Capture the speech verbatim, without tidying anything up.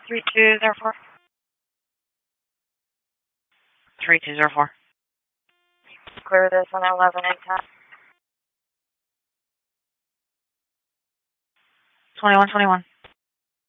three two zero four. three two zero four. Clear this on eleven eight ten. twenty-one twenty-one.